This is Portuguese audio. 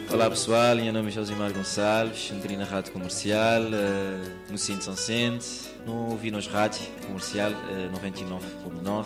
Olá pessoal, meu nome é Josimar Gonçalves, entrei na rádio comercial, no Cinto São Sente, ouvi nos rádio comercial 99.9